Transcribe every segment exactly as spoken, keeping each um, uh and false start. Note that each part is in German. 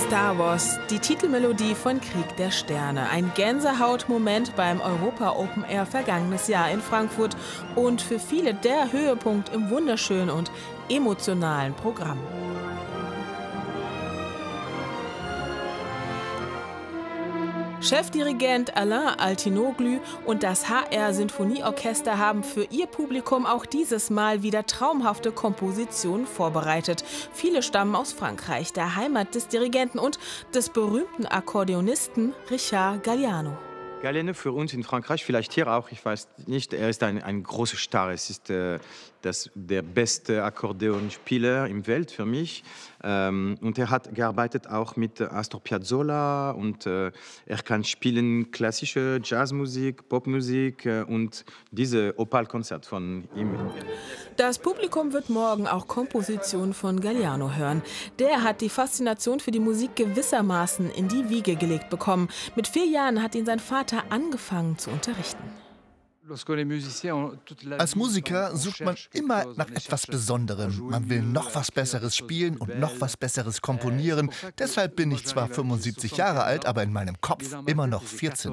Star Wars, die Titelmelodie von Krieg der Sterne. Ein Gänsehautmoment beim Europa Open Air vergangenes Jahr in Frankfurt und für viele der Höhepunkt im wunderschönen und emotionalen Programm. Chefdirigent Alain Altinoglu und das H R-Sinfonieorchester haben für ihr Publikum auch dieses Mal wieder traumhafte Kompositionen vorbereitet. Viele stammen aus Frankreich, der Heimat des Dirigenten und des berühmten Akkordeonisten Richard Galliano. Galliano für uns in Frankreich, vielleicht hier auch, ich weiß nicht, er ist ein, ein großer Star. Es ist äh, das, der beste Akkordeonspieler im Welt für mich. Ähm, und er hat gearbeitet auch mit Astor Piazzolla und äh, er kann spielen klassische Jazzmusik, Popmusik äh, und diese Opal-Konzert von ihm. Das Publikum wird morgen auch Kompositionen von Galliano hören. Der hat die Faszination für die Musik gewissermaßen in die Wiege gelegt bekommen. Mit vier Jahren hat ihn sein Vater angefangen zu unterrichten. Als Musiker sucht man immer nach etwas Besonderem. Man will noch was Besseres spielen und noch was Besseres komponieren. Deshalb bin ich zwar fünfundsiebzig Jahre alt, aber in meinem Kopf immer noch vierzehn.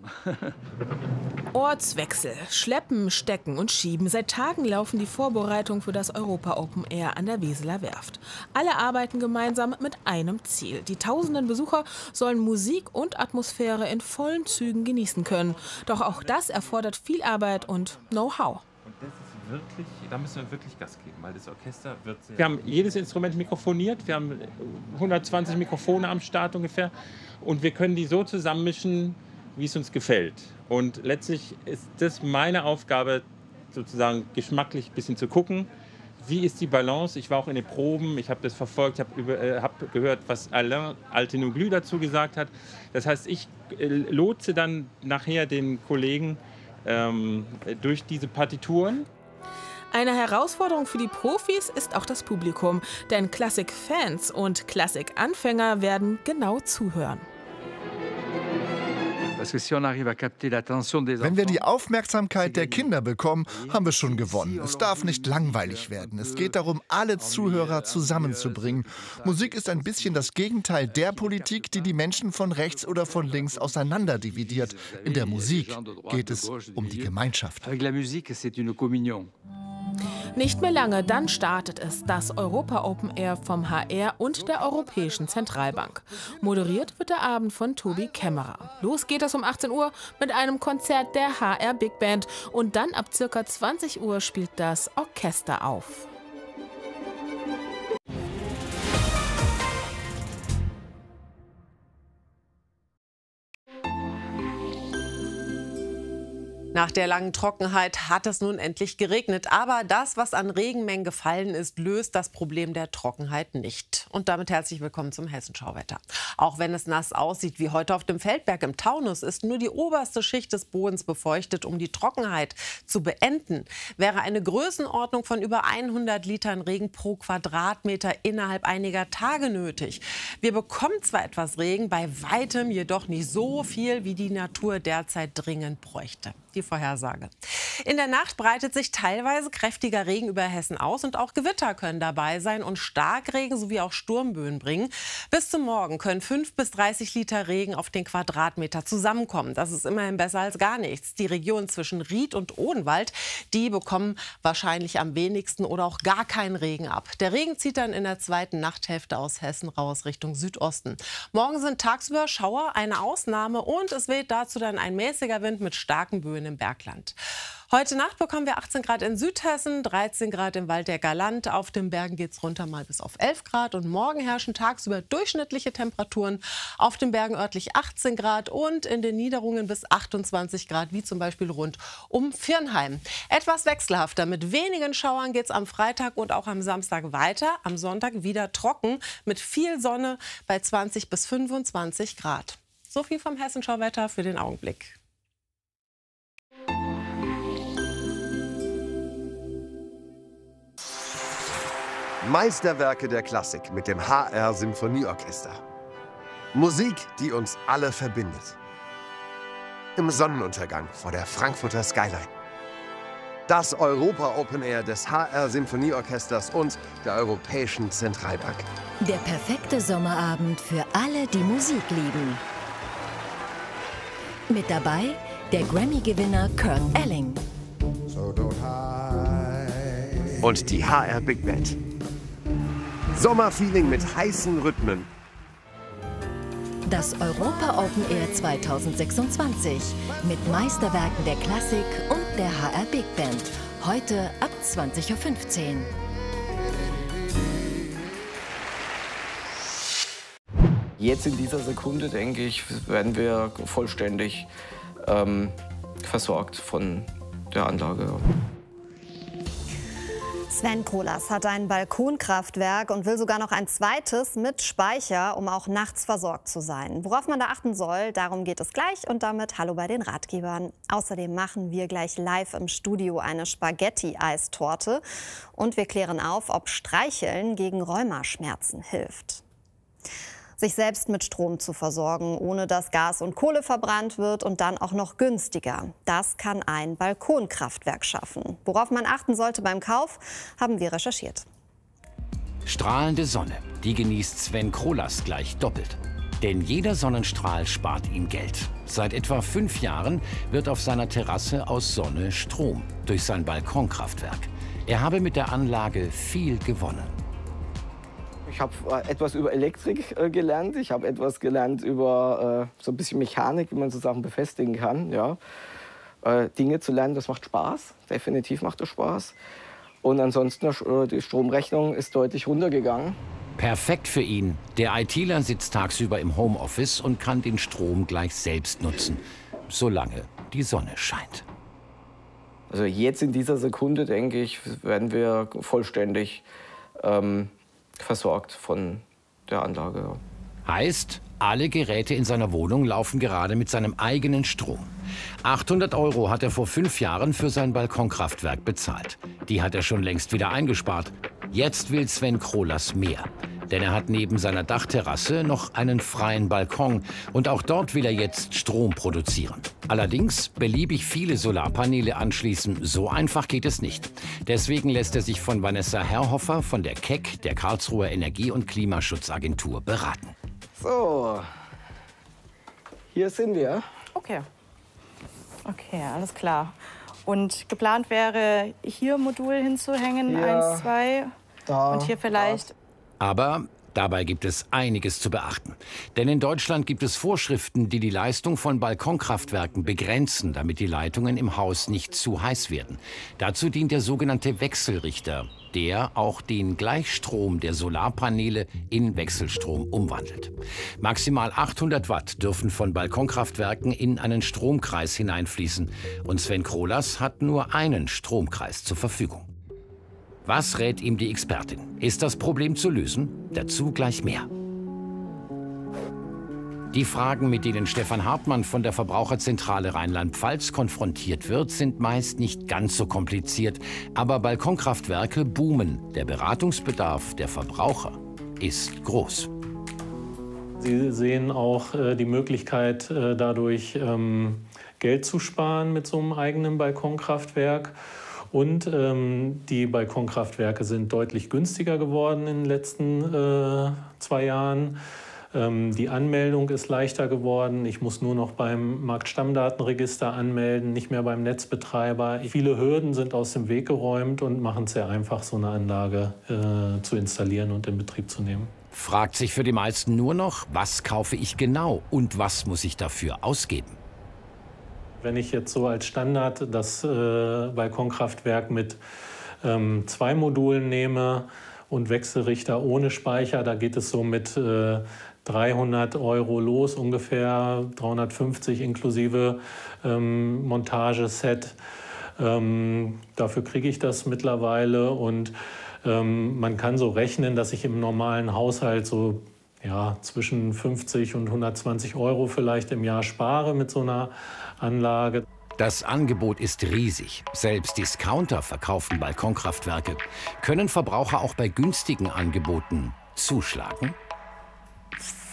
Ortswechsel, Schleppen, Stecken und Schieben. Seit Tagen laufen die Vorbereitungen für das Europa Open Air an der Weseler Werft. Alle arbeiten gemeinsam mit einem Ziel. Die tausenden Besucher sollen Musik und Atmosphäre in vollen Zügen genießen können. Doch auch das erfordert viel Arbeit und Know-how. Und das ist wirklich, da müssen wir wirklich Gas geben, weil das Orchester wird sehr... Wir haben jedes Instrument mikrofoniert, wir haben hundertzwanzig Mikrofone am Start ungefähr und wir können die so zusammenmischen, wie es uns gefällt. Und letztlich ist das meine Aufgabe, sozusagen geschmacklich ein bisschen zu gucken, wie ist die Balance. Ich war auch in den Proben, ich habe das verfolgt, habe äh, hab gehört, was Alain Altinoglu dazu gesagt hat. Das heißt, ich äh, lotse dann nachher den Kollegen ähm, durch diese Partituren. Eine Herausforderung für die Profis ist auch das Publikum, denn Klassik-Fans und Klassik-Anfänger werden genau zuhören. Wenn wir die Aufmerksamkeit der Kinder bekommen, haben wir schon gewonnen. Es darf nicht langweilig werden. Es geht darum, alle Zuhörer zusammenzubringen. Musik ist ein bisschen das Gegenteil der Politik, die die Menschen von rechts oder von links auseinander dividiert. In der Musik geht es um die Gemeinschaft. Nicht mehr lange, dann startet es, das Europa Open Air vom H R und der Europäischen Zentralbank. Moderiert wird der Abend von Tobi Kämmerer. Los geht es um achtzehn Uhr mit einem Konzert der H R Big Band und dann ab ca. zwanzig Uhr spielt das Orchester auf. Nach der langen Trockenheit hat es nun endlich geregnet. Aber das, was an Regenmengen gefallen ist, löst das Problem der Trockenheit nicht. Und damit herzlich willkommen zum Hessenschauwetter. Auch wenn es nass aussieht wie heute auf dem Feldberg im Taunus, ist nur die oberste Schicht des Bodens befeuchtet. Um die Trockenheit zu beenden, wäre eine Größenordnung von über hundert Litern Regen pro Quadratmeter innerhalb einiger Tage nötig. Wir bekommen zwar etwas Regen, bei weitem jedoch nicht so viel, wie die Natur derzeit dringend bräuchte. Die Vorhersage. In der Nacht breitet sich teilweise kräftiger Regen über Hessen aus und auch Gewitter können dabei sein und Starkregen sowie auch Sturmböen bringen. Bis zum Morgen können fünf bis dreißig Liter Regen auf den Quadratmeter zusammenkommen. Das ist immerhin besser als gar nichts. Die Region zwischen Ried und Odenwald, die bekommen wahrscheinlich am wenigsten oder auch gar keinen Regen ab. Der Regen zieht dann in der zweiten Nachthälfte aus Hessen raus Richtung Südosten. Morgen sind tagsüber Schauer eine Ausnahme und es weht dazu dann ein mäßiger Wind mit starken Böen im Bergland. Heute Nacht bekommen wir achtzehn Grad in Südhessen, dreizehn Grad im Waldecker Land. Auf den Bergen geht es runter mal bis auf elf Grad. Und morgen herrschen tagsüber durchschnittliche Temperaturen. Auf den Bergen örtlich achtzehn Grad und in den Niederungen bis achtundzwanzig Grad, wie zum Beispiel rund um Viernheim. Etwas wechselhafter. Mit wenigen Schauern geht es am Freitag und auch am Samstag weiter. Am Sonntag wieder trocken mit viel Sonne bei zwanzig bis fünfundzwanzig Grad. So viel vom Hessenschauwetter für den Augenblick. Meisterwerke der Klassik mit dem H R-Symphonieorchester. Musik, die uns alle verbindet. Im Sonnenuntergang vor der Frankfurter Skyline. Das Europa Open Air des H R Symphonieorchesters und der Europäischen Zentralbank. Der perfekte Sommerabend für alle, die Musik lieben. Mit dabei der Grammy-Gewinner Kurt Elling. Und die H R Big Band. Sommerfeeling mit heißen Rhythmen. Das Europa Open Air zweitausendsechsundzwanzig mit Meisterwerken der Klassik und der H R Big Band. Heute ab zwanzig Uhr fünfzehn. Jetzt in dieser Sekunde, denke ich, werden wir vollständig ähm, versorgt von der Anlage. Sven Krolas hat ein Balkonkraftwerk und will sogar noch ein zweites mit Speicher, um auch nachts versorgt zu sein. Worauf man da achten soll, darum geht es gleich und damit hallo bei den Ratgebern. Außerdem machen wir gleich live im Studio eine Spaghetti-Eistorte und wir klären auf, ob Streicheln gegen Rheumaschmerzen hilft. Sich selbst mit Strom zu versorgen, ohne dass Gas und Kohle verbrannt wird und dann auch noch günstiger. Das kann ein Balkonkraftwerk schaffen. Worauf man achten sollte beim Kauf, haben wir recherchiert. Strahlende Sonne, die genießt Sven Krolas gleich doppelt. Denn jeder Sonnenstrahl spart ihm Geld. Seit etwa fünf Jahren wird auf seiner Terrasse aus Sonne Strom durch sein Balkonkraftwerk. Er habe mit der Anlage viel gewonnen. Ich habe etwas über Elektrik äh, gelernt. Ich habe etwas gelernt über äh, so ein bisschen Mechanik, wie man so Sachen befestigen kann. Ja. Äh, Dinge zu lernen, das macht Spaß. Definitiv macht das Spaß. Und ansonsten, äh, die Stromrechnung ist deutlich runtergegangen. Perfekt für ihn. Der ITler sitzt tagsüber im Homeoffice und kann den Strom gleich selbst nutzen, solange die Sonne scheint. Also jetzt in dieser Sekunde, denke ich, werden wir vollständig ähm, versorgt von der Anlage. Heißt, alle Geräte in seiner Wohnung laufen gerade mit seinem eigenen Strom. achthundert Euro hat er vor fünf Jahren für sein Balkonkraftwerk bezahlt. Die hat er schon längst wieder eingespart. Jetzt will Sven Krolas mehr. Denn er hat neben seiner Dachterrasse noch einen freien Balkon. Und auch dort will er jetzt Strom produzieren. Allerdings beliebig viele Solarpaneele anschließen, so einfach geht es nicht. Deswegen lässt er sich von Vanessa Herrhofer von der K E C, der Karlsruher Energie- und Klimaschutzagentur, beraten. So, hier sind wir. Okay. Okay, alles klar. Und geplant wäre, hier Modul hinzuhängen, hier, eins, zwei. Da, und hier vielleicht. Aber dabei gibt es einiges zu beachten. Denn in Deutschland gibt es Vorschriften, die die Leistung von Balkonkraftwerken begrenzen, damit die Leitungen im Haus nicht zu heiß werden. Dazu dient der sogenannte Wechselrichter, der auch den Gleichstrom der Solarpaneele in Wechselstrom umwandelt. Maximal achthundert Watt dürfen von Balkonkraftwerken in einen Stromkreis hineinfließen. Und Sven Krolas hat nur einen Stromkreis zur Verfügung. Was rät ihm die Expertin? Ist das Problem zu lösen? Dazu gleich mehr. Die Fragen, mit denen Stefan Hartmann von der Verbraucherzentrale Rheinland-Pfalz konfrontiert wird, sind meist nicht ganz so kompliziert. Aber Balkonkraftwerke boomen. Der Beratungsbedarf der Verbraucher ist groß. Sie sehen auch äh, die Möglichkeit, äh, dadurch ähm, Geld zu sparen mit so einem eigenen Balkonkraftwerk. Und ähm, die Balkonkraftwerke sind deutlich günstiger geworden in den letzten äh, zwei Jahren. Ähm, die Anmeldung ist leichter geworden. Ich muss nur noch beim Marktstammdatenregister anmelden, nicht mehr beim Netzbetreiber. Viele Hürden sind aus dem Weg geräumt und machen es sehr einfach, so eine Anlage äh, zu installieren und in Betrieb zu nehmen. Fragt sich für die meisten nur noch, was kaufe ich genau und was muss ich dafür ausgeben? Wenn ich jetzt so als Standard das äh, Balkonkraftwerk mit ähm, zwei Modulen nehme und Wechselrichter ohne Speicher, da geht es so mit äh, dreihundert Euro los, ungefähr dreihundertfünfzig inklusive ähm, Montageset. Ähm, dafür kriege ich das mittlerweile und ähm, man kann so rechnen, dass ich im normalen Haushalt so ja, zwischen fünfzig und hundertzwanzig Euro vielleicht im Jahr spare mit so einer Anlage. Das Angebot ist riesig. Selbst Discounter verkaufen Balkonkraftwerke. Können Verbraucher auch bei günstigen Angeboten zuschlagen?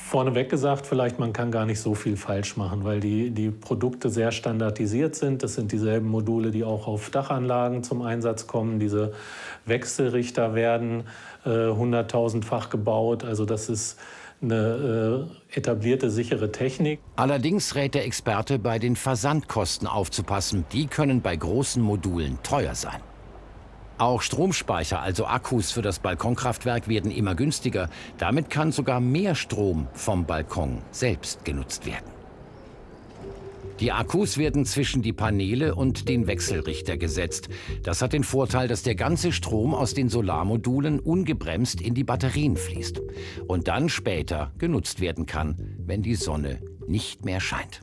Vorneweg gesagt, vielleicht man kann gar nicht so viel falsch machen, weil die, die Produkte sehr standardisiert sind. Das sind dieselben Module, die auch auf Dachanlagen zum Einsatz kommen. Diese Wechselrichter werden äh, hunderttausendfach gebaut. Also das ist eine äh, etablierte, sichere Technik. Allerdings rät der Experte, bei den Versandkosten aufzupassen. Die können bei großen Modulen teuer sein. Auch Stromspeicher, also Akkus für das Balkonkraftwerk, werden immer günstiger. Damit kann sogar mehr Strom vom Balkon selbst genutzt werden. Die Akkus werden zwischen die Paneele und den Wechselrichter gesetzt. Das hat den Vorteil, dass der ganze Strom aus den Solarmodulen ungebremst in die Batterien fließt und dann später genutzt werden kann, wenn die Sonne nicht mehr scheint.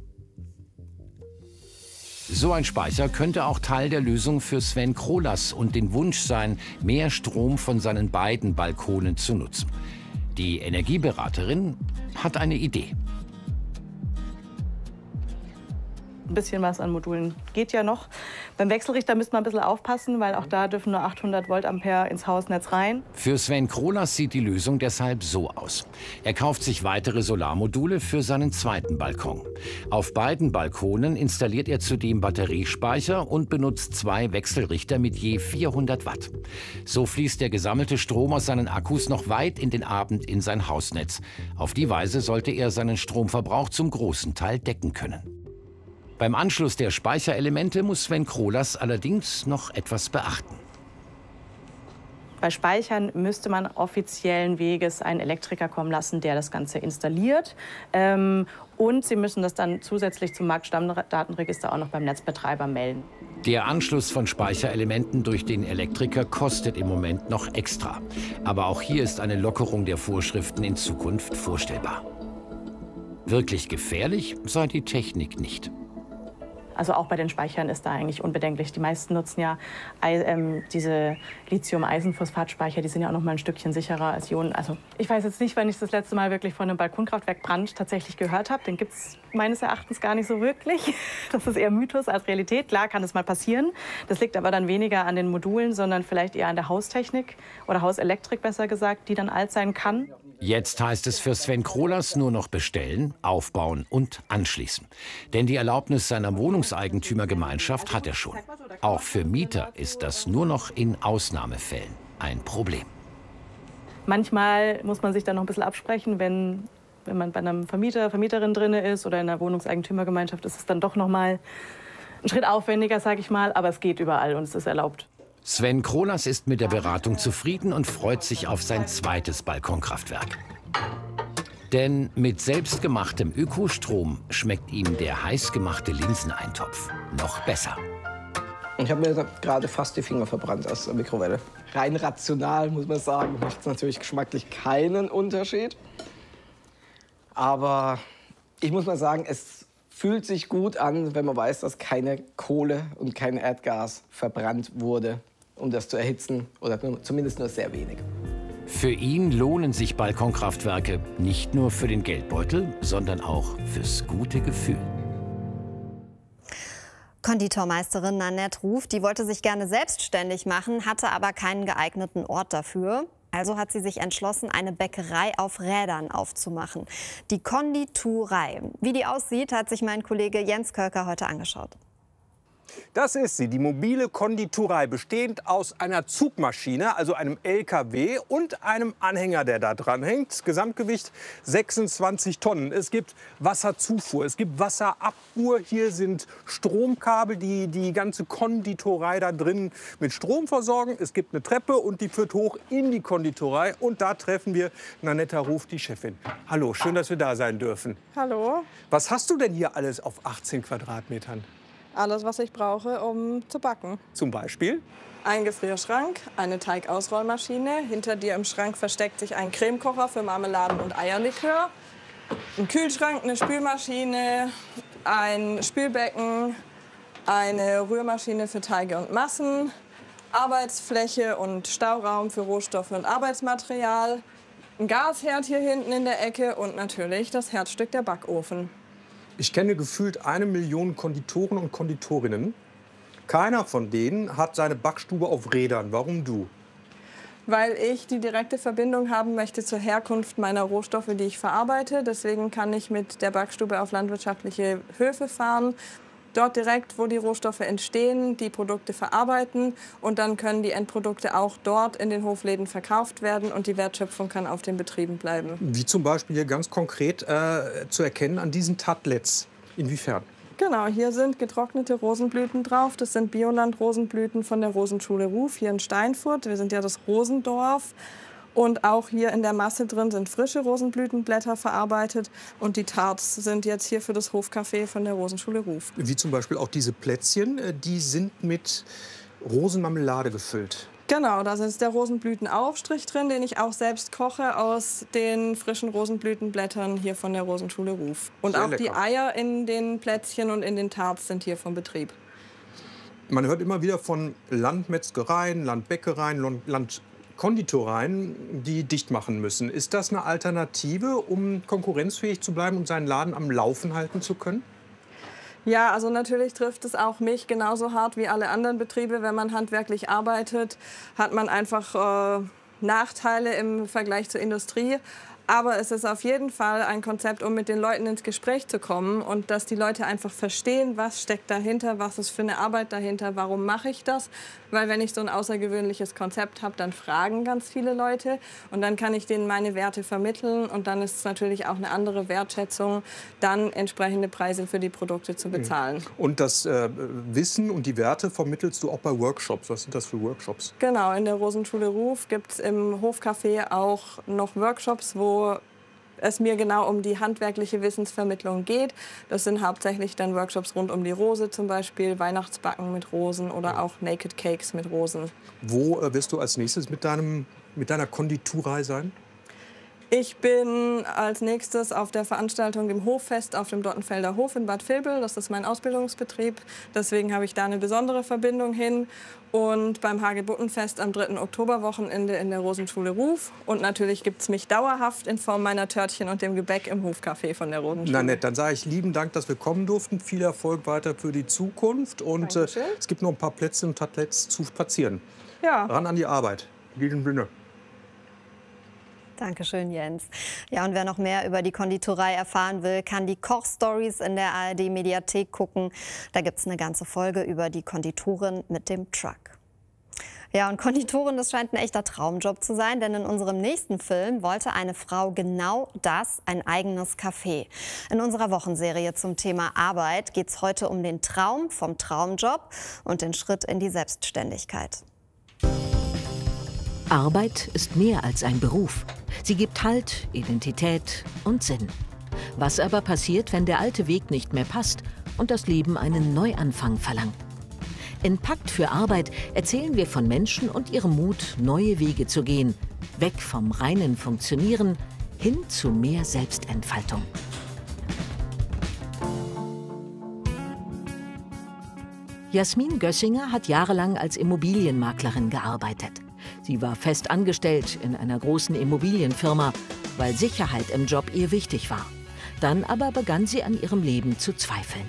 So ein Speicher könnte auch Teil der Lösung für Sven Krolas und den Wunsch sein, mehr Strom von seinen beiden Balkonen zu nutzen. Die Energieberaterin hat eine Idee. Ein bisschen was an Modulen geht ja noch. Beim Wechselrichter müsste man ein bisschen aufpassen, weil auch da dürfen nur achthundert Voltampere ins Hausnetz rein. Für Sven Krolas sieht die Lösung deshalb so aus. Er kauft sich weitere Solarmodule für seinen zweiten Balkon. Auf beiden Balkonen installiert er zudem Batteriespeicher und benutzt zwei Wechselrichter mit je vierhundert Watt. So fließt der gesammelte Strom aus seinen Akkus noch weit in den Abend in sein Hausnetz. Auf die Weise sollte er seinen Stromverbrauch zum großen Teil decken können. Beim Anschluss der Speicherelemente muss Sven Krolas allerdings noch etwas beachten. Bei Speichern müsste man offiziellen Weges einen Elektriker kommen lassen, der das Ganze installiert. Ähm, und Sie müssen das dann zusätzlich zum Marktstammdatenregister auch noch beim Netzbetreiber melden. Der Anschluss von Speicherelementen durch den Elektriker kostet im Moment noch extra. Aber auch hier ist eine Lockerung der Vorschriften in Zukunft vorstellbar. Wirklich gefährlich sei die Technik nicht. Also auch bei den Speichern ist da eigentlich unbedenklich. Die meisten nutzen ja ähm, diese Lithium-Eisenphosphat-Speicher, die sind ja auch noch mal ein Stückchen sicherer als Ionen. Also ich weiß jetzt nicht, wann ich das letzte Mal wirklich von einem Balkonkraftwerk Brand tatsächlich gehört habe. Den gibt es meines Erachtens gar nicht so wirklich. Das ist eher Mythos als Realität. Klar kann es mal passieren. Das liegt aber dann weniger an den Modulen, sondern vielleicht eher an der Haustechnik oder Hauselektrik, besser gesagt, die dann alt sein kann. Jetzt heißt es für Sven Krolas nur noch bestellen, aufbauen und anschließen. Denn die Erlaubnis seiner Wohnungseigentümergemeinschaft hat er schon. Auch für Mieter ist das nur noch in Ausnahmefällen ein Problem. Manchmal muss man sich dann noch ein bisschen absprechen, wenn, wenn man bei einem Vermieter, Vermieterin drin ist oder in einer Wohnungseigentümergemeinschaft, ist es dann doch noch mal ein Schritt aufwendiger, sage ich mal. Aber es geht überall und es ist erlaubt. Sven Krolas ist mit der Beratung zufrieden und freut sich auf sein zweites Balkonkraftwerk. Denn mit selbstgemachtem Ökostrom schmeckt ihm der heißgemachte Linseneintopf noch besser. Ich habe mir gerade fast die Finger verbrannt aus der Mikrowelle. Rein rational, muss man sagen, macht es natürlich geschmacklich keinen Unterschied. Aber ich muss mal sagen, es fühlt sich gut an, wenn man weiß, dass keine Kohle und kein Erdgas verbrannt wurde, um das zu erhitzen, oder zumindest nur sehr wenig. Für ihn lohnen sich Balkonkraftwerke nicht nur für den Geldbeutel, sondern auch fürs gute Gefühl. Konditormeisterin Nanette Ruf, die wollte sich gerne selbstständig machen, hatte aber keinen geeigneten Ort dafür. Also hat sie sich entschlossen, eine Bäckerei auf Rädern aufzumachen. Die Konditurei. Wie die aussieht, hat sich mein Kollege Jens Kölker heute angeschaut. Das ist sie, die mobile Konditurei, bestehend aus einer Zugmaschine, also einem L K W und einem Anhänger, der da dran hängt. Gesamtgewicht sechsundzwanzig Tonnen. Es gibt Wasserzufuhr, es gibt Wasserabfuhr. Hier sind Stromkabel, die die ganze Konditorei da drin mit Strom versorgen. Es gibt eine Treppe und die führt hoch in die Konditorei. Und da treffen wir Nanette Ruf, die Chefin. Hallo, schön, dass wir da sein dürfen. Hallo. Was hast du denn hier alles auf achtzehn Quadratmetern? Alles, was ich brauche, um zu backen. Zum Beispiel? Ein Gefrierschrank, eine Teigausrollmaschine. Hinter dir im Schrank versteckt sich ein Cremekocher für Marmeladen und Eierlikör. Ein Kühlschrank, eine Spülmaschine, ein Spülbecken, eine Rührmaschine für Teige und Massen, Arbeitsfläche und Stauraum für Rohstoffe und Arbeitsmaterial, ein Gasherd hier hinten in der Ecke und natürlich das Herzstück, der Backofen. Ich kenne gefühlt eine Million Konditoren und Konditorinnen. Keiner von denen hat seine Backstube auf Rädern. Warum du? weil ich die direkte Verbindung haben möchte zur Herkunft meiner Rohstoffe, die ich verarbeite. Deswegen kann ich mit der Backstube auf landwirtschaftliche Höfe fahren, dort direkt, wo die Rohstoffe entstehen, die Produkte verarbeiten und dann können die Endprodukte auch dort in den Hofläden verkauft werden und die Wertschöpfung kann auf den Betrieben bleiben. Wie zum Beispiel hier ganz konkret äh, zu erkennen an diesen Tartlets. Inwiefern? Genau, hier sind getrocknete Rosenblüten drauf. Das sind Bioland-Rosenblüten von der Rosenschule Ruf hier in Steinfurt. Wir sind ja das Rosendorf. Und auch hier in der Masse drin sind frische Rosenblütenblätter verarbeitet. Und die Tarts sind jetzt hier für das Hofcafé von der Rosenschule Ruf. Wie zum Beispiel auch diese Plätzchen, die sind mit Rosenmarmelade gefüllt. Genau, da ist der Rosenblütenaufstrich drin, den ich auch selbst koche aus den frischen Rosenblütenblättern hier von der Rosenschule Ruf. Und Sehr auch die lecker. Eier in den Plätzchen und in den Tarts sind hier vom Betrieb. Man hört immer wieder von Landmetzgereien, Landbäckereien, Landkonditoreien, die dicht machen müssen. Ist das eine Alternative, um konkurrenzfähig zu bleiben und seinen Laden am Laufen halten zu können? Ja, also natürlich trifft es auch mich genauso hart wie alle anderen Betriebe. Wenn man handwerklich arbeitet, hat man einfach äh, Nachteile im Vergleich zur Industrie. Aber es ist auf jeden Fall ein Konzept, um mit den Leuten ins Gespräch zu kommen und dass die Leute einfach verstehen, was steckt dahinter, was ist für eine Arbeit dahinter, warum mache ich das. Weil wenn ich so ein außergewöhnliches Konzept habe, dann fragen ganz viele Leute und dann kann ich denen meine Werte vermitteln und dann ist es natürlich auch eine andere Wertschätzung, dann entsprechende Preise für die Produkte zu bezahlen. Und das äh, Wissen und die Werte vermittelst du auch bei Workshops. Was sind das für Workshops? Genau, in der Rosenschule Ruf gibt es im Hofcafé auch noch Workshops, wo es mir genau um die handwerkliche Wissensvermittlung geht. Das sind hauptsächlich dann Workshops rund um die Rose, zum Beispiel Weihnachtsbacken mit Rosen oder auch Naked Cakes mit Rosen. Wo äh, wirst du als nächstes mit, deinem, mit deiner Konditurei sein? Ich bin als nächstes auf der Veranstaltung im Hoffest auf dem Dottenfelder Hof in Bad Vilbel. Das ist mein Ausbildungsbetrieb. Deswegen habe ich da eine besondere Verbindung hin. Und beim Hagebuttenfest am dritten Oktoberwochenende in der Rosenschule Ruf. Und natürlich gibt es mich dauerhaft in Form meiner Törtchen und dem Gebäck im Hofcafé von der Rosenschule. Na nett, dann sage ich lieben Dank, dass wir kommen durften. Viel Erfolg weiter für die Zukunft. Und äh, es gibt noch ein paar Plätze und Tartlets zu spazieren. Ja. Ran an die Arbeit. In diesem Sinne. Dankeschön, Jens. Ja, und wer noch mehr über die Konditorei erfahren will, kann die Kochstories in der A R D-Mediathek gucken. Da gibt es eine ganze Folge über die Konditorin mit dem Truck. Ja, und Konditorin, das scheint ein echter Traumjob zu sein, denn in unserem nächsten Film wollte eine Frau genau das, ein eigenes Café. In unserer Wochenserie zum Thema Arbeit geht es heute um den Traum vom Traumjob und den Schritt in die Selbstständigkeit. Arbeit ist mehr als ein Beruf. Sie gibt Halt, Identität und Sinn. Was aber passiert, wenn der alte Weg nicht mehr passt und das Leben einen Neuanfang verlangt? In Pakt für Arbeit erzählen wir von Menschen und ihrem Mut, neue Wege zu gehen. Weg vom reinen Funktionieren hin zu mehr Selbstentfaltung. Jasmin Gössinger hat jahrelang als Immobilienmaklerin gearbeitet. Sie war fest angestellt in einer großen Immobilienfirma, weil Sicherheit im Job ihr wichtig war. Dann aber begann sie an ihrem Leben zu zweifeln.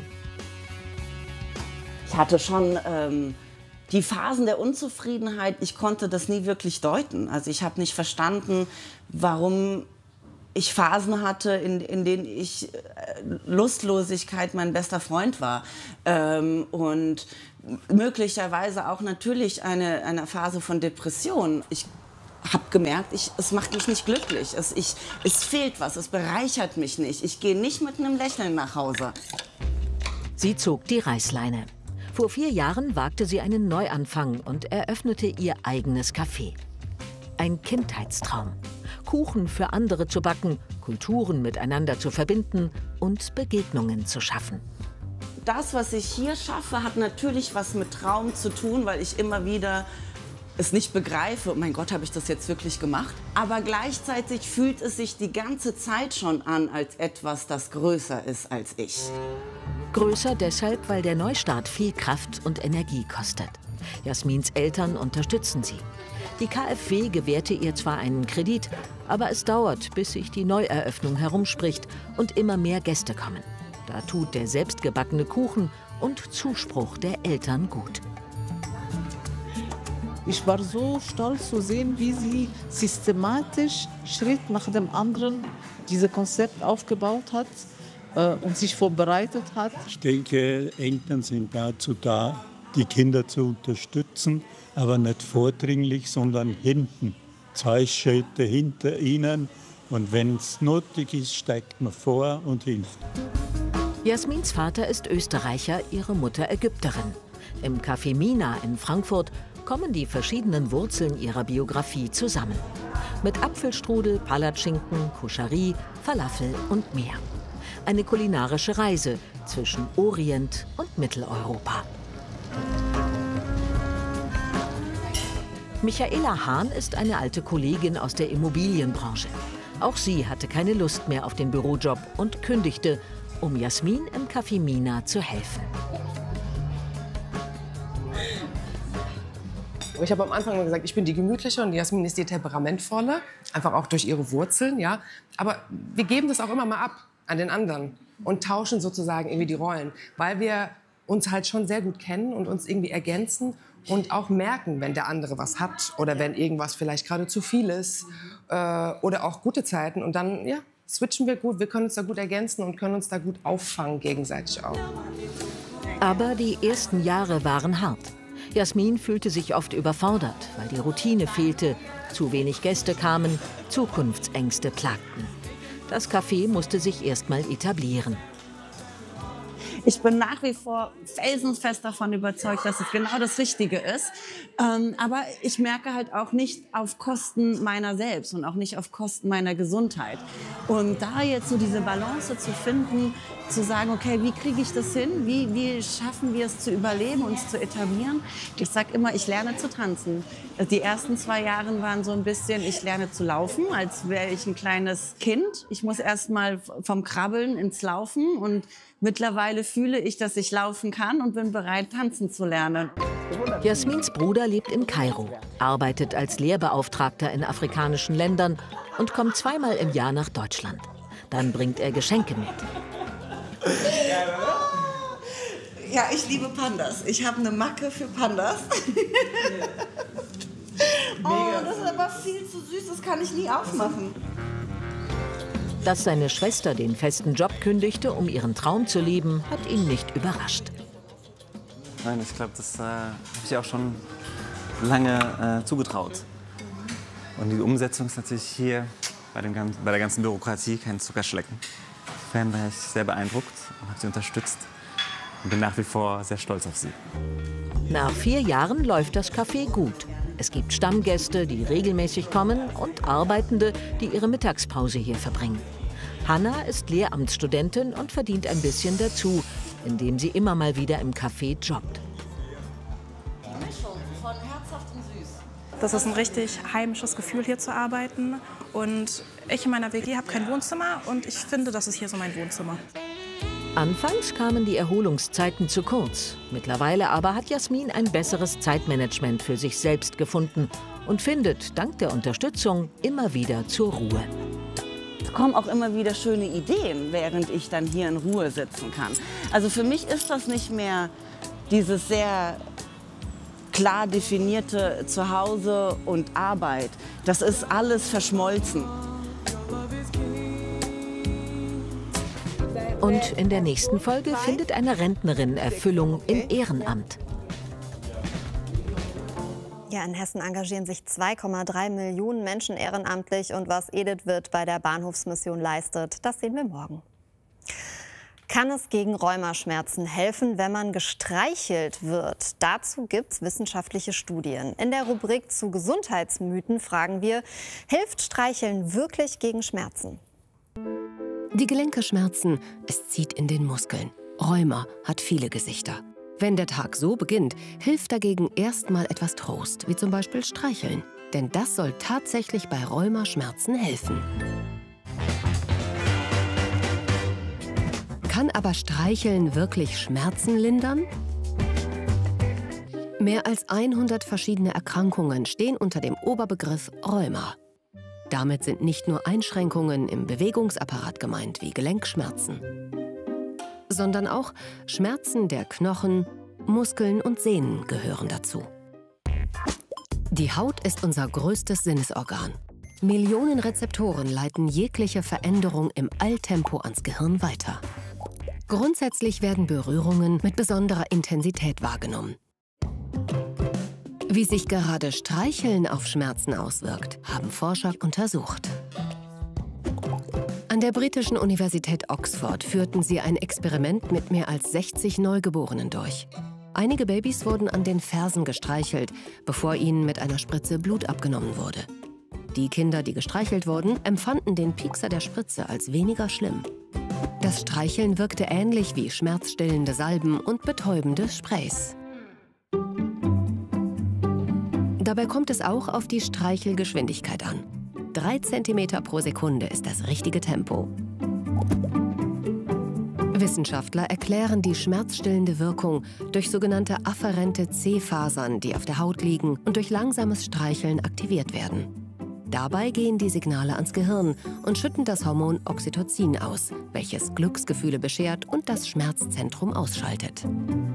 Ich hatte schon ähm, die Phasen der Unzufriedenheit, ich konnte das nie wirklich deuten. Also ich habe nicht verstanden, warum ich Phasen hatte, in, in denen ich äh, Lustlosigkeit mein bester Freund war. Ähm, und möglicherweise auch natürlich eine, eine Phase von Depression. Ich habe gemerkt, ich, es macht mich nicht glücklich. Es, ich, es fehlt was, es bereichert mich nicht. Ich gehe nicht mit einem Lächeln nach Hause. Sie zog die Reißleine. Vor vier Jahren wagte sie einen Neuanfang und eröffnete ihr eigenes Café. Ein Kindheitstraum. Kuchen für andere zu backen, Kulturen miteinander zu verbinden und Begegnungen zu schaffen. Das, was ich hier schaffe, hat natürlich was mit Traum zu tun, weil ich immer wieder es nicht begreife. Oh mein Gott, habe ich das jetzt wirklich gemacht? Aber gleichzeitig fühlt es sich die ganze Zeit schon an als etwas, das größer ist als ich. Größer deshalb, weil der Neustart viel Kraft und Energie kostet. Jasmins Eltern unterstützen sie. Die K f W gewährte ihr zwar einen Kredit, aber es dauert, bis sich die Neueröffnung herumspricht und immer mehr Gäste kommen. Da tut der selbstgebackene Kuchen und Zuspruch der Eltern gut. Ich war so stolz zu sehen, wie sie systematisch Schritt nach dem anderen dieses Konzept aufgebaut hat äh, und sich vorbereitet hat. Ich denke, Eltern sind dazu da, die Kinder zu unterstützen, aber nicht vordringlich, sondern hinten. Zwei Schritte hinter ihnen. Und wenn es nötig ist, steigt man vor und hilft. Jasmins Vater ist Österreicher, ihre Mutter Ägypterin. Im Café Mina in Frankfurt kommen die verschiedenen Wurzeln ihrer Biografie zusammen. Mit Apfelstrudel, Palatschinken, Kuscherie, Falafel und mehr. Eine kulinarische Reise zwischen Orient und Mitteleuropa. Michaela Hahn ist eine alte Kollegin aus der Immobilienbranche. Auch sie hatte keine Lust mehr auf den Bürojob und kündigte, um Jasmin im Café Mina zu helfen. Ich habe am Anfang mal gesagt, ich bin die Gemütliche und Jasmin ist die Temperamentvolle. Einfach auch durch ihre Wurzeln, ja. Aber wir geben das auch immer mal ab an den anderen und tauschen sozusagen irgendwie die Rollen, weil wir uns halt schon sehr gut kennen und uns irgendwie ergänzen und auch merken, wenn der andere was hat oder wenn irgendwas vielleicht gerade zu viel ist äh, oder auch gute Zeiten. Und dann, ja, switchen wir gut, wir können uns da gut ergänzen und können uns da gut auffangen gegenseitig auch. Aber die ersten Jahre waren hart. Jasmin fühlte sich oft überfordert, weil die Routine fehlte, zu wenig Gäste kamen, Zukunftsängste plagten. Das Café musste sich erst mal etablieren. Ich bin nach wie vor felsenfest davon überzeugt, dass es genau das Richtige ist. Ähm, aber ich merke halt auch nicht auf Kosten meiner selbst und auch nicht auf Kosten meiner Gesundheit. Und da jetzt so diese Balance zu finden, zu sagen, okay, wie kriege ich das hin? Wie, wie schaffen wir es zu überleben, uns zu etablieren? Ich sage immer, ich lerne zu tanzen. Die ersten zwei Jahre waren so ein bisschen, ich lerne zu laufen, als wäre ich ein kleines Kind. Ich muss erst mal vom Krabbeln ins Laufen und mittlerweile fühle ich, dass ich laufen kann und bin bereit, tanzen zu lernen. Jasmins Bruder lebt in Kairo, arbeitet als Lehrbeauftragter in afrikanischen Ländern und kommt zweimal im Jahr nach Deutschland. Dann bringt er Geschenke mit. Ja, ich liebe Pandas. Ich habe eine Macke für Pandas. Oh, das ist aber viel zu süß, das kann ich nie aufmachen. Dass seine Schwester den festen Job kündigte, um ihren Traum zu leben, hat ihn nicht überrascht. Nein, ich glaube, das äh, habe ich auch schon lange äh, zugetraut. Und die Umsetzung ist natürlich hier bei, dem, bei der ganzen Bürokratie kein Zuckerschlecken. Insofern war ich sehr beeindruckt und habe sie unterstützt und bin nach wie vor sehr stolz auf sie. Nach vier Jahren läuft das Café gut. Es gibt Stammgäste, die regelmäßig kommen und Arbeitende, die ihre Mittagspause hier verbringen. Hanna ist Lehramtsstudentin und verdient ein bisschen dazu, indem sie immer mal wieder im Café jobbt. Mischung von herzhaft und süß. Das ist ein richtig heimisches Gefühl, hier zu arbeiten. Und ich in meiner W G habe kein Wohnzimmer und ich finde, das ist hier so mein Wohnzimmer. Anfangs kamen die Erholungszeiten zu kurz. Mittlerweile aber hat Jasmin ein besseres Zeitmanagement für sich selbst gefunden und findet dank der Unterstützung immer wieder zur Ruhe. Es kommen auch immer wieder schöne Ideen, während ich dann hier in Ruhe sitzen kann. Also für mich ist das nicht mehr dieses sehr klar definierte Zuhause und Arbeit. Das ist alles verschmolzen. Und in der nächsten Folge findet eine Rentnerin Erfüllung im Ehrenamt. Ja, in Hessen engagieren sich zwei Komma drei Millionen Menschen ehrenamtlich. Und was Edith Wirth bei der Bahnhofsmission leistet, das sehen wir morgen. Kann es gegen Rheumaschmerzen helfen, wenn man gestreichelt wird? Dazu gibt es wissenschaftliche Studien. In der Rubrik zu Gesundheitsmythen fragen wir, hilft Streicheln wirklich gegen Schmerzen? Die Gelenke schmerzen, es zieht in den Muskeln. Rheuma hat viele Gesichter. Wenn der Tag so beginnt, hilft dagegen erstmal etwas Trost, wie zum Beispiel Streicheln. Denn das soll tatsächlich bei Rheumaschmerzen helfen. Kann aber Streicheln wirklich Schmerzen lindern? Mehr als hundert verschiedene Erkrankungen stehen unter dem Oberbegriff Rheuma. Damit sind nicht nur Einschränkungen im Bewegungsapparat gemeint, wie Gelenkschmerzen, sondern auch Schmerzen der Knochen, Muskeln und Sehnen gehören dazu. Die Haut ist unser größtes Sinnesorgan. Millionen Rezeptoren leiten jegliche Veränderung im Eiltempo ans Gehirn weiter. Grundsätzlich werden Berührungen mit besonderer Intensität wahrgenommen. Wie sich gerade Streicheln auf Schmerzen auswirkt, haben Forscher untersucht. An der britischen Universität Oxford führten sie ein Experiment mit mehr als sechzig Neugeborenen durch. Einige Babys wurden an den Fersen gestreichelt, bevor ihnen mit einer Spritze Blut abgenommen wurde. Die Kinder, die gestreichelt wurden, empfanden den Piekser der Spritze als weniger schlimm. Das Streicheln wirkte ähnlich wie schmerzstillende Salben und betäubende Sprays. Dabei kommt es auch auf die Streichelgeschwindigkeit an. Drei Zentimeter pro Sekunde ist das richtige Tempo. Wissenschaftler erklären die schmerzstillende Wirkung durch sogenannte afferente C-Fasern, die auf der Haut liegen und durch langsames Streicheln aktiviert werden. Dabei gehen die Signale ans Gehirn und schütten das Hormon Oxytocin aus, welches Glücksgefühle beschert und das Schmerzzentrum ausschaltet.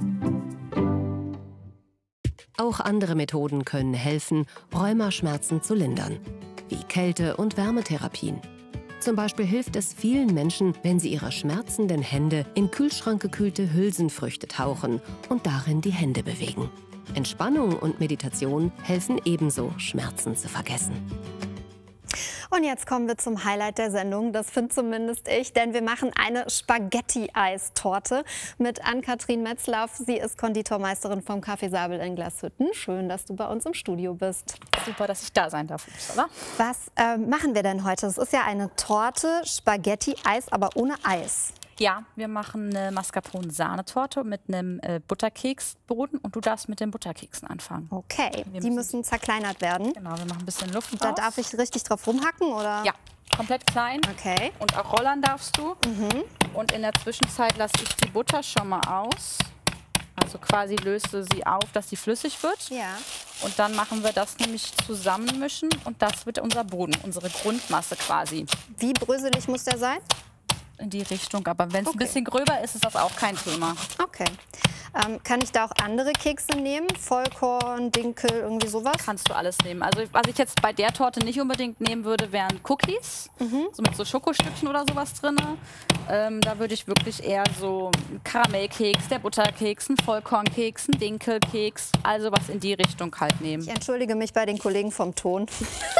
Auch andere Methoden können helfen, Rheumaschmerzen zu lindern, wie Kälte- und Wärmetherapien. Zum Beispiel hilft es vielen Menschen, wenn sie ihre schmerzenden Hände in kühlschrankgekühlte Hülsenfrüchte tauchen und darin die Hände bewegen. Entspannung und Meditation helfen ebenso, Schmerzen zu vergessen. Und jetzt kommen wir zum Highlight der Sendung, das finde zumindest ich, denn wir machen eine Spaghetti-Eistorte mit Ann-Kathrin Metzlaff. Sie ist Konditormeisterin vom Café Sabel in Glashütten. Schön, dass du bei uns im Studio bist. Super, dass ich da sein darf, oder? Was äh, machen wir denn heute? Es ist ja eine Torte, Spaghetti-Eis, aber ohne Eis. Ja, wir machen eine Mascarpone-Sahnetorte mit einem äh, Butterkeksboden und du darfst mit den Butterkeksen anfangen. Okay, wir die müssen zerkleinert werden. Genau, wir machen ein bisschen Luft Da raus. darf ich richtig drauf rumhacken, oder? Ja, komplett klein. Okay. Und auch rollern darfst du. Mhm. Und in der Zwischenzeit lasse ich die Butter schon mal aus. Also quasi löse sie auf, dass sie flüssig wird. Ja. Und dann machen wir das nämlich zusammenmischen und das wird unser Boden, unsere Grundmasse quasi. Wie bröselig muss der sein? In die Richtung, aber wenn es Okay. ein bisschen gröber ist, ist das auch kein Thema. Okay. Ähm, kann ich da auch andere Kekse nehmen? Vollkorn, Dinkel, irgendwie sowas? Kannst du alles nehmen. Also was ich jetzt bei der Torte nicht unbedingt nehmen würde, wären Cookies. Mhm. So mit so Schokostückchen oder sowas drin. Ähm, da würde ich wirklich eher so einen Karamellkeks, der Butterkeks, einen Vollkornkeks, einen Dinkelkeks, also was in die Richtung halt nehmen. Ich entschuldige mich bei den Kollegen vom Ton.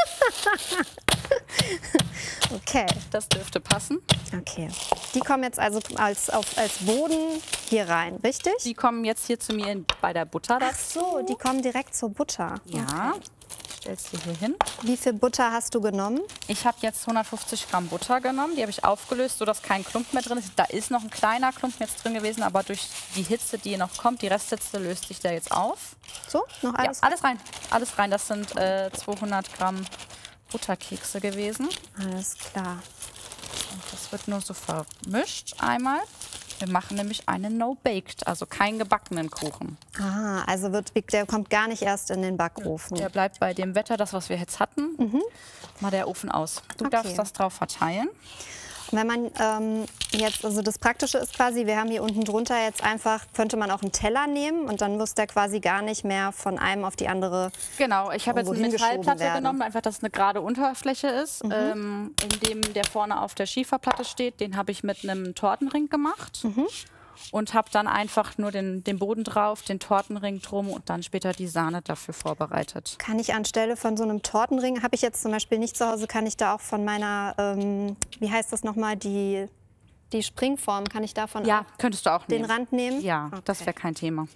Okay. Das dürfte passen. Okay. Die kommen jetzt also als, auf, als Boden hier rein, richtig? Die kommen jetzt hier zu mir in, bei der Butter dazu. Ach so, die kommen direkt zur Butter. Ja. Ich stell's dir hier hin. Wie viel Butter hast du genommen? Ich habe jetzt hundertfünfzig Gramm Butter genommen. Die habe ich aufgelöst, sodass kein Klumpen mehr drin ist. Da ist noch ein kleiner Klumpen jetzt drin gewesen, aber durch die Hitze, die noch kommt, die Resthitze, löst sich der jetzt auf. So, noch alles? Ja, alles rein. Alles rein. Das sind äh, zweihundert Gramm Butterkekse gewesen. Alles klar. Und das wird nur so vermischt einmal. Wir machen nämlich einen No-Baked, also keinen gebackenen Kuchen. Ah, also wird, der kommt gar nicht erst in den Backofen. Der bleibt bei dem Wetter, das was wir jetzt hatten. Mhm. Mal der Ofen aus. Du Okay. darfst das drauf verteilen. Wenn man ähm, jetzt, also das Praktische ist quasi, wir haben hier unten drunter jetzt einfach, könnte man auch einen Teller nehmen und dann muss der quasi gar nicht mehr von einem auf die andere. Genau, ich habe jetzt eine irgendwo hingeschoben Metallplatte werden. genommen, einfach, dass es eine gerade Unterfläche ist. Mhm. Ähm, in dem, der vorne auf der Schieferplatte steht, den habe ich mit einem Tortenring gemacht. Mhm. Und habe dann einfach nur den, den Boden drauf, den Tortenring drum und dann später die Sahne dafür vorbereitet. Kann ich anstelle von so einem Tortenring, habe ich jetzt zum Beispiel nicht zu Hause, kann ich da auch von meiner, ähm, wie heißt das nochmal, die, die Springform, kann ich davon Ja, auch könntest du auch den nehmen. Rand nehmen? Ja, Okay. das wäre kein Thema.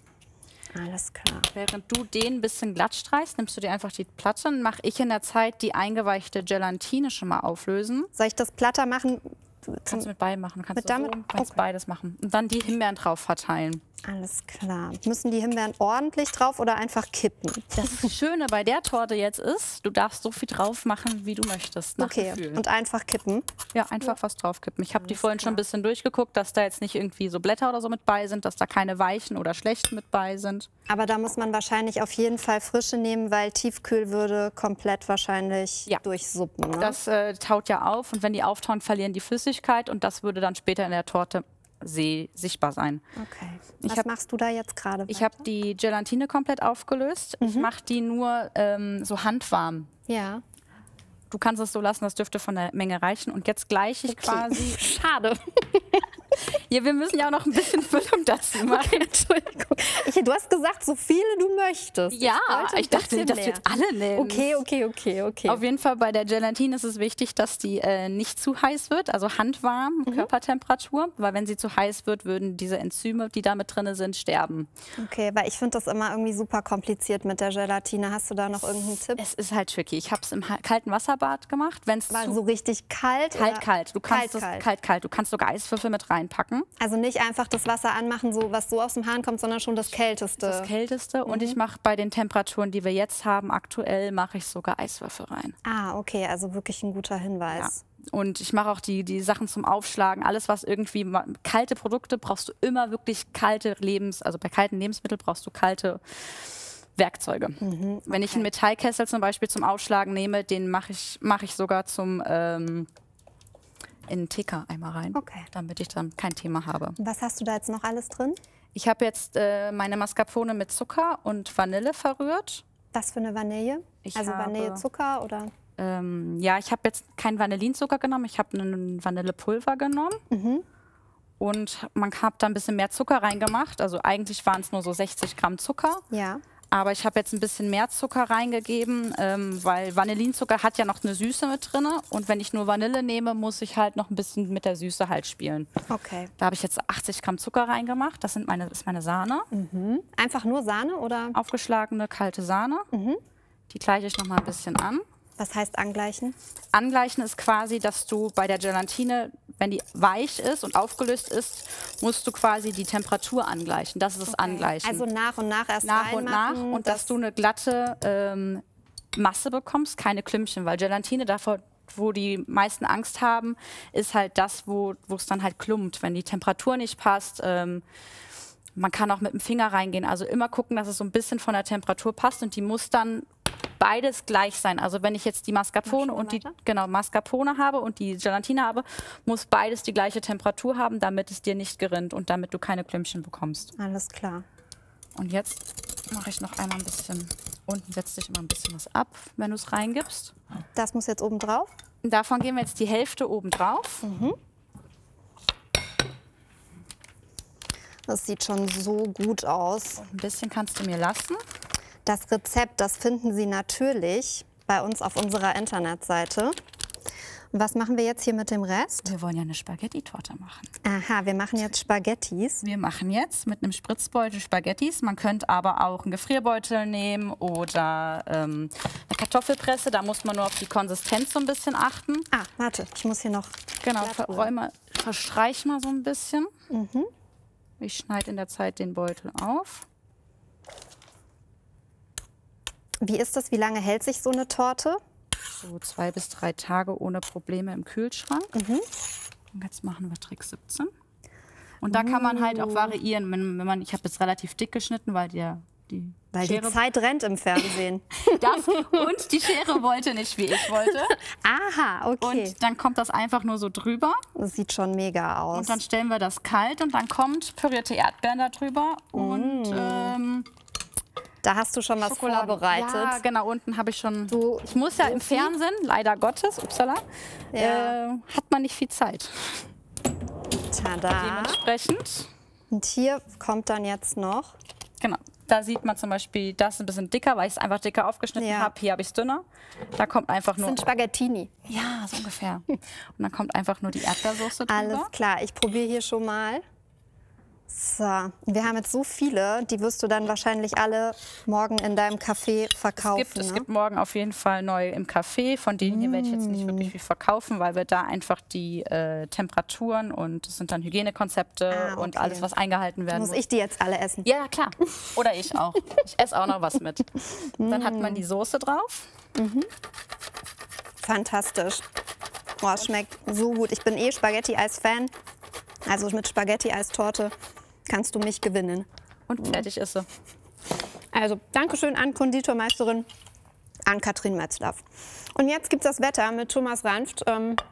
Alles klar. Während du den ein bisschen glatt streichst, nimmst du dir einfach die Platte und mache ich in der Zeit die eingeweichte Gelatine schon mal auflösen. Soll ich das platter machen? Kannst du mit beiden machen. Kannst Mit du damit? so, kannst beides machen. Und dann die Himbeeren drauf verteilen. Alles klar. Müssen die Himbeeren ordentlich drauf oder einfach kippen? Das Schöne bei der Torte jetzt ist, du darfst so viel drauf machen, wie du möchtest. Nach Okay, Gefühl. und einfach kippen? Ja, einfach was draufkippen. Ich habe die vorhin schon ein bisschen durchgeguckt, dass da jetzt nicht irgendwie so Blätter oder so mit bei sind, dass da keine weichen oder schlechten mit bei sind. Aber da muss man wahrscheinlich auf jeden Fall frische nehmen, weil Tiefkühl würde komplett wahrscheinlich durchsuppen. Ne? Das äh, taut ja auf und wenn die auftauen, verlieren die Flüssigkeit und das würde dann später in der Torte seh sichtbar sein. Okay. Ich Was hab, machst du da jetzt gerade? Ich habe die Gelatine komplett aufgelöst. Mhm. Ich mache die nur ähm, so handwarm. Ja. Du kannst es so lassen, das dürfte von der Menge reichen. Und jetzt gleiche ich okay. quasi... Schade. Ja, wir müssen ja auch noch ein bisschen Füllung dazu machen. Okay, Entschuldigung. Ich, du hast gesagt, so viele du möchtest. Ja, ich, ich dachte, dass mehr. du jetzt alle nimmst. Okay, okay, okay, okay. Auf jeden Fall bei der Gelatine ist es wichtig, dass die äh, nicht zu heiß wird, also handwarm, mhm. Körpertemperatur. Weil wenn sie zu heiß wird, würden diese Enzyme, die da mit drin sind, sterben. Okay, weil ich finde das immer irgendwie super kompliziert mit der Gelatine. Hast du da noch irgendeinen Tipp? Es ist halt tricky. Ich habe es im kalten Wasserbad gemacht. Wenn's War so richtig kalt? Kalt, kalt. Du kannst kalt, das, kalt. kalt, kalt. Du kannst sogar Eiswürfel mit reinpacken. Also nicht einfach das Wasser anmachen, so, was so aus dem Hahn kommt, sondern schon das Kälteste. Das Kälteste. Mhm. Und ich mache bei den Temperaturen, die wir jetzt haben, aktuell mache ich sogar Eiswürfel rein. Ah, okay, also wirklich ein guter Hinweis. Ja. Und ich mache auch die, die Sachen zum Aufschlagen. Alles, was irgendwie kalte Produkte, brauchst du immer wirklich kalte Lebens, also bei kalten Lebensmitteln brauchst du kalte Werkzeuge. Mhm, okay. Wenn ich einen Metallkessel zum Beispiel zum Aufschlagen nehme, den mache ich, mach ich sogar zum ähm, in einen T K-Eimer rein, okay. damit ich dann kein Thema habe. Was hast du da jetzt noch alles drin? Ich habe jetzt äh, meine Mascarpone mit Zucker und Vanille verrührt. Was für eine Vanille? Ich also habe, Vanillezucker oder? Ähm, ja, ich habe jetzt keinen Vanillinzucker genommen, ich habe einen Vanillepulver genommen. Mhm. Und man hat da ein bisschen mehr Zucker reingemacht. Also eigentlich waren es nur so sechzig Gramm Zucker. Ja. Aber ich habe jetzt ein bisschen mehr Zucker reingegeben, ähm, weil Vanillinzucker hat ja noch eine Süße mit drin. Und wenn ich nur Vanille nehme, muss ich halt noch ein bisschen mit der Süße halt spielen. Okay. Da habe ich jetzt achtzig Gramm Zucker reingemacht. Das sind meine, ist meine Sahne. Mhm. Einfach nur Sahne oder? Aufgeschlagene kalte Sahne. Mhm. Die gleiche ich noch mal ein bisschen an. Was heißt angleichen? Angleichen ist quasi, dass du bei der Gelatine, wenn die weich ist und aufgelöst ist, musst du quasi die Temperatur angleichen. Das ist das okay. Angleichen. Also nach und nach erst Nach und nach. reinmachen, Und das dass du eine glatte ähm, Masse bekommst, keine Klümpchen. Weil Gelatine, davor, wo die meisten Angst haben, ist halt das, wo es dann halt klumpt. Wenn die Temperatur nicht passt, ähm, man kann auch mit dem Finger reingehen. Also immer gucken, dass es so ein bisschen von der Temperatur passt. Und die muss dann beides gleich sein. Also wenn ich jetzt die Mascarpone und die genau, Mascarpone habe und die Gelatine habe, muss beides die gleiche Temperatur haben, damit es dir nicht gerinnt und damit du keine Klümpchen bekommst. Alles klar. Und jetzt mache ich noch einmal ein bisschen, unten setzt sich immer ein bisschen was ab, wenn du es reingibst. Das muss jetzt oben drauf? Davon geben wir jetzt die Hälfte oben drauf. Mhm. Das sieht schon so gut aus. Und ein bisschen kannst du mir lassen. Das Rezept, das finden Sie natürlich bei uns auf unserer Internetseite. Und was machen wir jetzt hier mit dem Rest? Wir wollen ja eine Spaghetti-Torte machen. Aha, wir machen jetzt Spaghettis. Wir machen jetzt mit einem Spritzbeutel Spaghettis. Man könnte aber auch einen Gefrierbeutel nehmen oder ähm, eine Kartoffelpresse. Da muss man nur auf die Konsistenz so ein bisschen achten. Ah, warte, ich muss hier noch... Genau, verräume, verstreich mal so ein bisschen. Mhm. Ich schneide in der Zeit den Beutel auf. Wie ist das? Wie lange hält sich so eine Torte? So zwei bis drei Tage ohne Probleme im Kühlschrank. Mhm. Und jetzt machen wir Trick siebzehn. Und da kann man halt auch variieren. Wenn, wenn man, ich habe jetzt relativ dick geschnitten, weil der, die Weil Schere, die Zeit rennt im Fernsehen. das, und die Schere wollte nicht, wie ich wollte. Aha, okay. Und dann kommt das einfach nur so drüber. Das sieht schon mega aus. Und dann stellen wir das kalt und dann kommt pürierte Erdbeeren da drüber. Mm. Und ähm, da hast du schon was Schokolade. vorbereitet. Ja, genau, unten habe ich schon. Du, ich muss ja im Fernsehen, leider Gottes, upsala, ja. äh, hat man nicht viel Zeit. Tada. Dementsprechend. Und hier kommt dann jetzt noch. Genau. Da sieht man zum Beispiel, das ist ein bisschen dicker, weil ich es einfach dicker aufgeschnitten ja. habe. Hier habe ich es dünner. Da kommt einfach nur. Das sind Spaghettini. Ja, so ungefähr. Und dann kommt einfach nur die Erdbeersoße drüber. Alles klar, ich probiere hier schon mal. So, wir haben jetzt so viele, die wirst du dann wahrscheinlich alle morgen in deinem Café verkaufen. Es gibt, ne? es gibt morgen auf jeden Fall neu im Café. Von denen hier werde ich jetzt nicht wirklich viel verkaufen, weil wir da einfach die äh, Temperaturen und es sind dann Hygienekonzepte ah, okay. und alles, was eingehalten werden muss. Muss ich die jetzt alle essen? Ja, klar. Oder ich auch. Ich esse auch noch was mit. Dann hat man die Soße drauf. Mhm. Fantastisch. Oh, es schmeckt so gut. Ich bin eh Spaghetti-Eis-Fan. Also mit Spaghetti-Eistorte kannst du mich gewinnen. Und fertig ist sie. Also, Dankeschön an Konditormeisterin Ann-Kathrin Metzlaff. Und jetzt gibt es das Wetter mit Thomas Ranft. Ähm,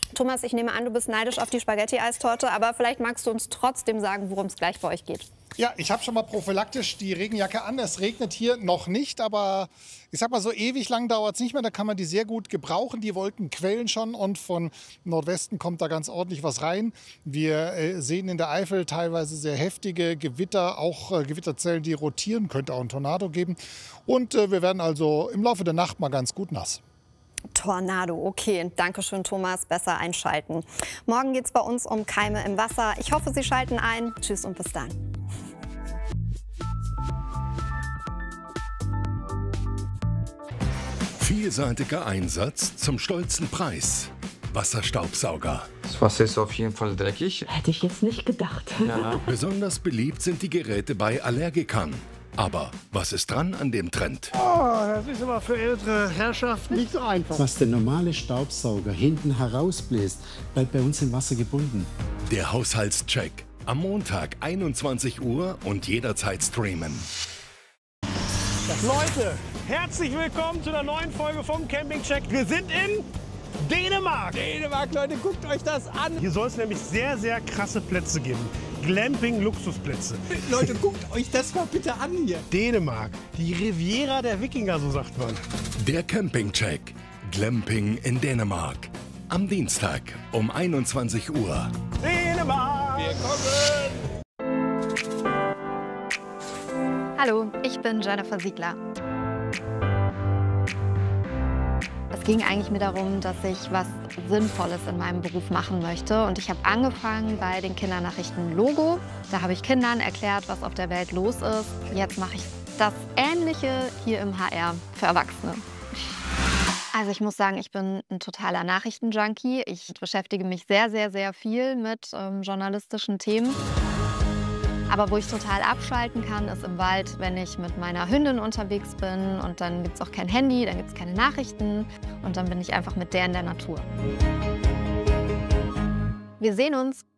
Thomas, ich nehme an, du bist neidisch auf die Spaghetti-Eistorte, aber vielleicht magst du uns trotzdem sagen, worum es gleich bei euch geht. Ja, ich habe schon mal prophylaktisch die Regenjacke an. Es regnet hier noch nicht, aber ich sag mal, so ewig lang dauert es nicht mehr. Da kann man die sehr gut gebrauchen. Die Wolken quellen schon und von Nordwesten kommt da ganz ordentlich was rein. Wir äh, sehen in der Eifel teilweise sehr heftige Gewitter, auch äh, Gewitterzellen, die rotieren. Könnte auch ein Tornado geben. Und äh, wir werden also im Laufe der Nacht mal ganz gut nass. Tornado, okay. Dankeschön, Thomas. Besser einschalten. Morgen geht es bei uns um Keime im Wasser. Ich hoffe, Sie schalten ein. Tschüss und bis dann. Vielseitiger Einsatz zum stolzen Preis. Wasserstaubsauger. Das Wasser ist auf jeden Fall dreckig. Hätte ich jetzt nicht gedacht. Ja. Besonders beliebt sind die Geräte bei Allergikern. Aber was ist dran an dem Trend? Oh, das ist aber für ältere Herrschaften nicht so einfach. Was der normale Staubsauger hinten herausbläst, bleibt bei uns im Wasser gebunden. Der Haushaltscheck. Am Montag einundzwanzig Uhr und jederzeit streamen. Leute, herzlich willkommen zu einer neuen Folge vom Campingcheck. Wir sind in Dänemark. Dänemark, Leute, guckt euch das an. Hier soll es nämlich sehr, sehr krasse Plätze geben. Glamping-Luxusplätze. Leute, guckt euch das mal bitte an hier. Dänemark, die Riviera der Wikinger, so sagt man. Der Campingcheck. Glamping in Dänemark. Am Dienstag um einundzwanzig Uhr. Dänemark! Wir kommen! Hallo, ich bin Jennifer Siegler. Es ging eigentlich mir darum, dass ich was Sinnvolles in meinem Beruf machen möchte. Und ich habe angefangen bei den Kindernachrichten Logo. Da habe ich Kindern erklärt, was auf der Welt los ist. Jetzt mache ich das Ähnliche hier im H R für Erwachsene. Also ich muss sagen, ich bin ein totaler Nachrichtenjunkie. Ich beschäftige mich sehr, sehr, sehr viel mit ähm, journalistischen Themen. Aber wo ich total abschalten kann, ist im Wald, wenn ich mit meiner Hündin unterwegs bin. Und dann gibt es auch kein Handy, dann gibt es keine Nachrichten. Und dann bin ich einfach mit der in der Natur. Wir sehen uns.